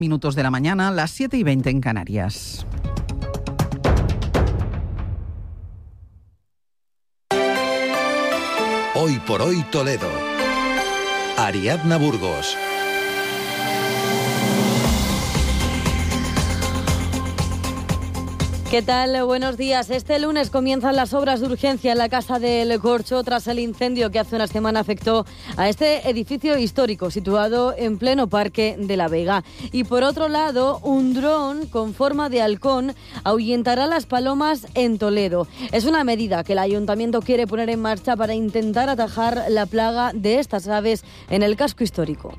Minutos de la mañana, las 7:20 en Canarias. Hoy por hoy Toledo. Ariadna Burgos. ¿Qué tal? Buenos días. Este lunes comienzan las obras de urgencia en la Casa del Corcho tras el incendio que hace una semana afectó a este edificio histórico situado en pleno Parque de la Vega. Y por otro lado, un dron con forma de halcón ahuyentará las palomas en Toledo. Es una medida que el Ayuntamiento quiere poner en marcha para intentar atajar la plaga de estas aves en el casco histórico.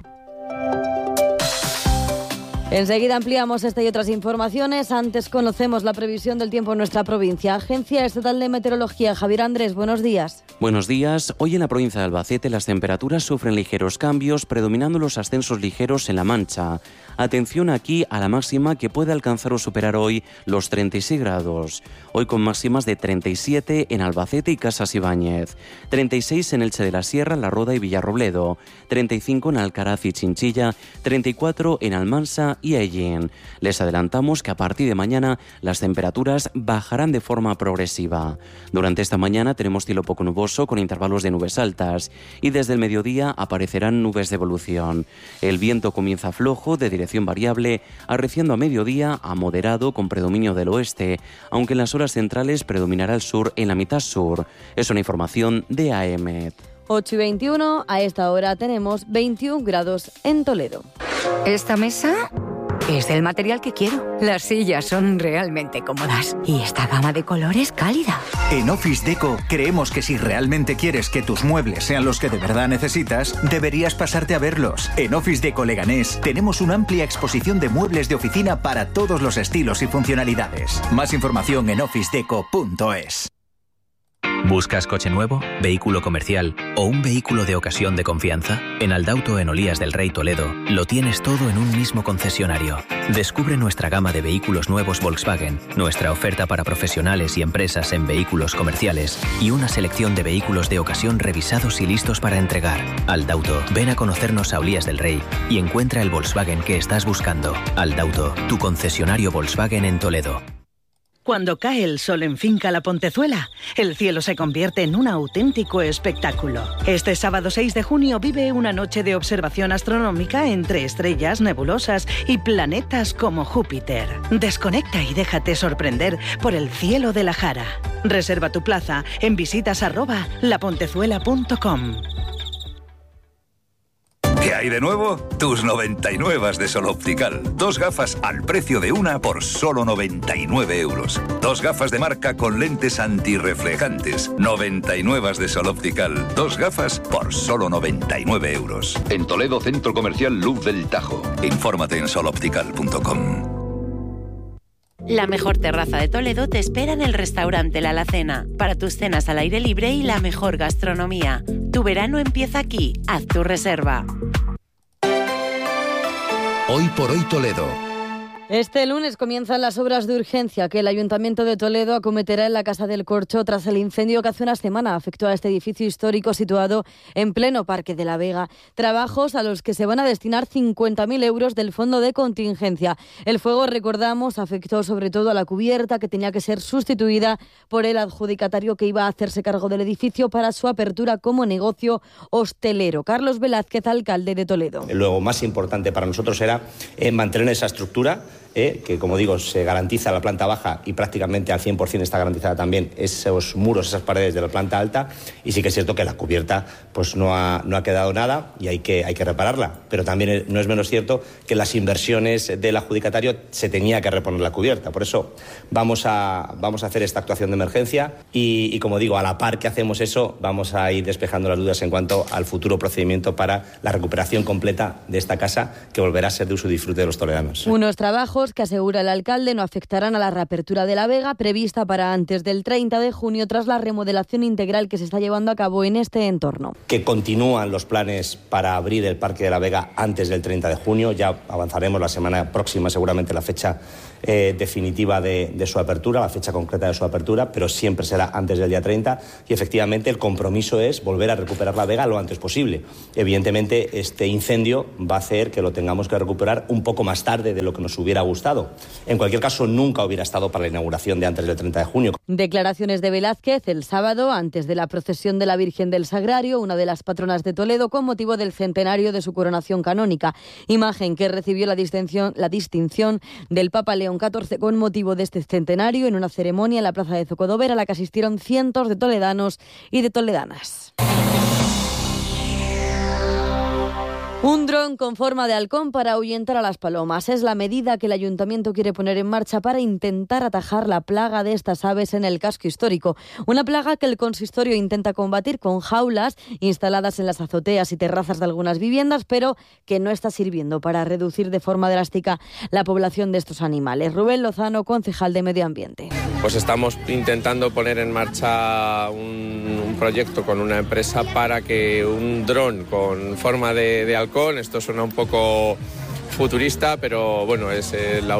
Enseguida ampliamos esta y otras informaciones. Antes conocemos la previsión del tiempo en nuestra provincia. Agencia Estatal de Meteorología. Javier Andrés, buenos días. Buenos días. Hoy en la provincia de Albacete las temperaturas sufren ligeros cambios, predominando los ascensos ligeros en La Mancha. Atención aquí a la máxima que puede alcanzar o superar hoy los 36 grados. Hoy con máximas de 37 en Albacete y Casas Ibáñez, 36 en Elche de la Sierra, La Roda y Villarrobledo, 35 en Alcaraz y Chinchilla, 34 en Almansa y Ellín. Les adelantamos que a partir de mañana las temperaturas bajarán de forma progresiva. Durante esta mañana tenemos cielo poco nuboso con intervalos de nubes altas y desde el mediodía aparecerán nubes de evolución. El viento comienza flojo de dirección variable, arreciando a mediodía a moderado con predominio del oeste, aunque en las horas centrales predominará el sur en la mitad sur. Es una información de AEMET. 8:21, a esta hora tenemos 21 grados en Toledo. Esta mesa es del material que quiero. Las sillas son realmente cómodas y esta gama de colores cálida. En Office Deco creemos que si realmente quieres que tus muebles sean los que de verdad necesitas, deberías pasarte a verlos. En Office Deco Leganés tenemos una amplia exposición de muebles de oficina para todos los estilos y funcionalidades. Más información en officedeco.es. ¿Buscas coche nuevo, vehículo comercial o un vehículo de ocasión de confianza? En Aldauto en Olías del Rey Toledo lo tienes todo en un mismo concesionario. Descubre nuestra gama de vehículos nuevos Volkswagen, nuestra oferta para profesionales y empresas en vehículos comerciales y una selección de vehículos de ocasión revisados y listos para entregar. Aldauto, ven a conocernos a Olías del Rey y encuentra el Volkswagen que estás buscando. Aldauto, tu concesionario Volkswagen en Toledo. Cuando cae el sol en Finca La Pontezuela, el cielo se convierte en un auténtico espectáculo. Este sábado 6 de junio vive una noche de observación astronómica entre estrellas, nebulosas y planetas como Júpiter. Desconecta y déjate sorprender por el cielo de la Jara. Reserva tu plaza en visitas@lapontezuela.com. ¿Qué hay de nuevo? Tus 99 de Sol Optical. 2 gafas al precio de una por solo 99 euros. 2 gafas de marca con lentes antirreflejantes. 99 de Sol Optical. 2 gafas por solo 99 euros. En Toledo, Centro Comercial Luz del Tajo. Infórmate en soloptical.com. La mejor terraza de Toledo te espera en el restaurante La Alacena, para tus cenas al aire libre y la mejor gastronomía. Tu verano empieza aquí, haz tu reserva. Hoy por hoy Toledo. Este lunes comienzan las obras de urgencia que el Ayuntamiento de Toledo acometerá en la Casa del Corcho tras el incendio que hace una semana afectó a este edificio histórico situado en pleno Parque de la Vega. Trabajos a los que se van a destinar 50.000 euros del fondo de contingencia. El fuego, recordamos, afectó sobre todo a la cubierta que tenía que ser sustituida por el adjudicatario que iba a hacerse cargo del edificio para su apertura como negocio hostelero. Carlos Velázquez, alcalde de Toledo. Lo más importante para nosotros era mantener esa estructura, que como digo se garantiza la planta baja y prácticamente al 100% está garantizada también esos muros, esas paredes de la planta alta, y sí que es cierto que la cubierta pues no ha quedado nada y hay que repararla, pero también no es menos cierto que las inversiones del adjudicatario se tenía que reponer la cubierta. Por eso vamos a hacer esta actuación de emergencia y como digo, a la par que hacemos eso vamos a ir despejando las dudas en cuanto al futuro procedimiento para la recuperación completa de esta casa que volverá a ser de uso y disfrute de los toledanos. Unos trabajos flojos que, asegura el alcalde, no afectarán a la reapertura de la Vega, prevista para antes del 30 de junio tras la remodelación integral que se está llevando a cabo en este entorno. Que continúan los planes para abrir el Parque de la Vega antes del 30 de junio. Ya avanzaremos la semana próxima seguramente la fecha definitiva de su apertura, la fecha concreta de su apertura, pero siempre será antes del día 30 y efectivamente el compromiso es volver a recuperar la Vega lo antes posible. Evidentemente este incendio va a hacer que lo tengamos que recuperar un poco más tarde de lo que nos hubiera gustado. En cualquier caso, nunca hubiera estado para la inauguración de antes del 30 de junio. Declaraciones de Velázquez el sábado antes de la procesión de la Virgen del Sagrario, una de las patronas de Toledo, con motivo del centenario de su coronación canónica. Imagen que recibió la distinción del Papa León XIV con motivo de este centenario en una ceremonia en la plaza de Zocodover a la que asistieron cientos de toledanos y de toledanas. Un dron con forma de halcón para ahuyentar a las palomas. Es la medida que el ayuntamiento quiere poner en marcha para intentar atajar la plaga de estas aves en el casco histórico. Una plaga que el consistorio intenta combatir con jaulas instaladas en las azoteas y terrazas de algunas viviendas, pero que no está sirviendo para reducir de forma drástica la población de estos animales. Rubén Lozano, concejal de Medio Ambiente. Pues estamos intentando poner en marcha un proyecto con una empresa para que un dron con forma de halcón, esto suena un poco futurista, pero bueno, es la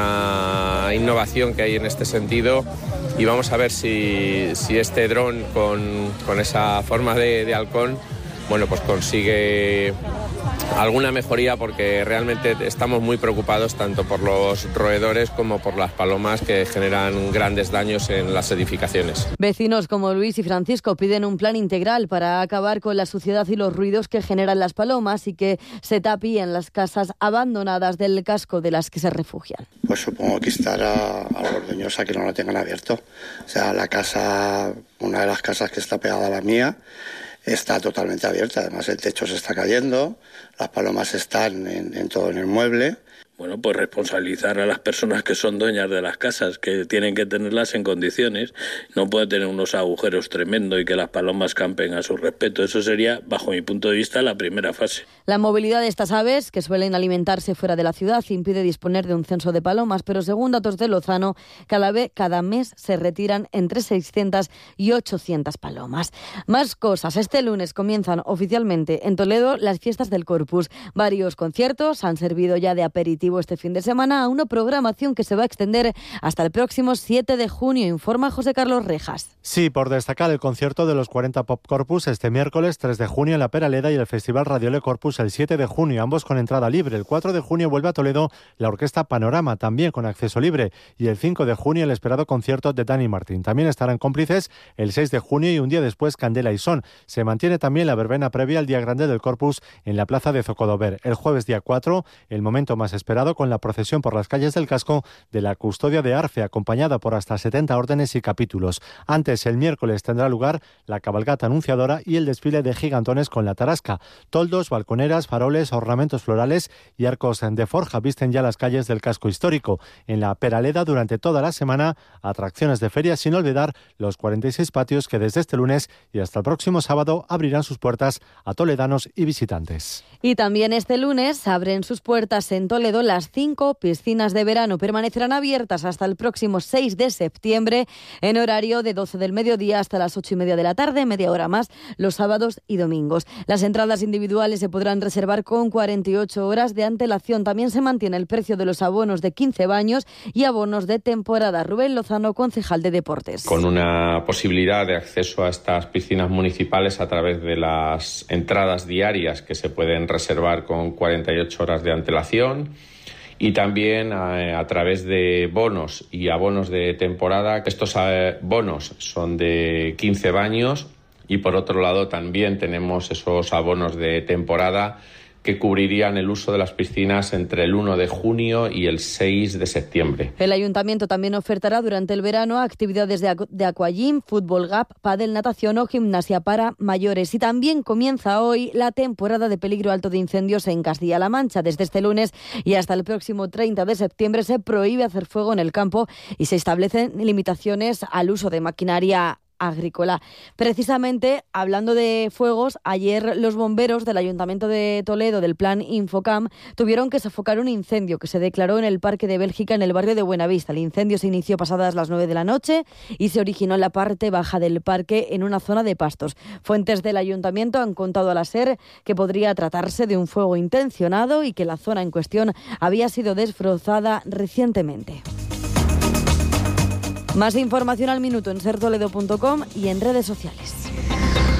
última innovación que hay en este sentido y vamos a ver si este dron con esa forma de halcón, bueno, pues consigue alguna mejoría, porque realmente estamos muy preocupados tanto por los roedores como por las palomas que generan grandes daños en las edificaciones. Vecinos como Luis y Francisco piden un plan integral para acabar con la suciedad y los ruidos que generan las palomas y que se tapíen las casas abandonadas del casco de las que se refugian. Pues supongo que instar a los dueños a que no lo tengan abierto. O sea, la casa, una de las casas que está pegada a la mía, está totalmente abierta, además el techo se está cayendo, las palomas están en todo en el mueble. Bueno, pues responsabilizar a las personas que son dueñas de las casas, que tienen que tenerlas en condiciones. No puede tener unos agujeros tremendos y que las palomas campen a su respeto. Eso sería, bajo mi punto de vista, la primera fase. La movilidad de estas aves, que suelen alimentarse fuera de la ciudad, impide disponer de un censo de palomas, pero según datos de Lozano, cada mes se retiran entre 600 y 800 palomas. Más cosas. Este lunes comienzan oficialmente en Toledo las fiestas del Corpus. Varios conciertos han servido ya de aperitivo este fin de semana a una programación que se va a extender hasta el próximo 7 de junio, informa José Carlos Rejas. Sí, por destacar el concierto de los 40 Pop Corpus este miércoles 3 de junio en la Peraleda y el Festival Radiole Corpus el 7 de junio, ambos con entrada libre. El 4 de junio vuelve a Toledo la Orquesta Panorama, también con acceso libre, y el 5 de junio el esperado concierto de Dani Martín. También estarán cómplices el 6 de junio y un día después Candela y Son. Se mantiene también la verbena previa al Día Grande del Corpus en la plaza de Zocodover. El jueves día 4, el momento más esperado, con la procesión por las calles del casco de la Custodia de Arce, acompañada por hasta 70 órdenes y capítulos. Antes, el miércoles, tendrá lugar la cabalgata anunciadora y el desfile de gigantones con la tarasca. Toldos, balconeras, faroles, ornamentos florales y arcos de forja visten ya las calles del casco histórico. En la Peraleda, durante toda la semana, atracciones de feria, sin olvidar los 46 patios que desde este lunes y hasta el próximo sábado abrirán sus puertas a toledanos y visitantes. Y también este lunes abren sus puertas en Toledo las 5 piscinas de verano. Permanecerán abiertas hasta el próximo 6 de septiembre en horario de 12 del mediodía hasta las 8:30 de la tarde, media hora más los sábados y domingos. Las entradas individuales se podrán reservar con 48 horas de antelación. También se mantiene el precio de los abonos de 15 baños y abonos de temporada. Rubén Lozano, concejal de Deportes. Con una posibilidad de acceso a estas piscinas municipales a través de las entradas diarias que se pueden reservar con 48 horas de antelación. Y también a través de bonos y abonos de temporada. Estos bonos son de 15 baños y por otro lado también tenemos esos abonos de temporada que cubrirían el uso de las piscinas entre el 1 de junio y el 6 de septiembre. El ayuntamiento también ofertará durante el verano actividades de aquagym, fútbol gap, pádel, natación o gimnasia para mayores. Y también comienza hoy la temporada de peligro alto de incendios en Castilla-La Mancha. Desde este lunes y hasta el próximo 30 de septiembre se prohíbe hacer fuego en el campo y se establecen limitaciones al uso de maquinaria agrícola. Precisamente, hablando de fuegos, ayer los bomberos del Ayuntamiento de Toledo, del plan Infocam, tuvieron que sofocar un incendio que se declaró en el Parque de Bélgica, en el barrio de Buenavista. El incendio se inició pasadas las 9 de la noche y se originó en la parte baja del parque, en una zona de pastos. Fuentes del Ayuntamiento han contado a la SER que podría tratarse de un fuego intencionado y que la zona en cuestión había sido desbrozada recientemente. Más información al minuto en sertoledo.com y en redes sociales.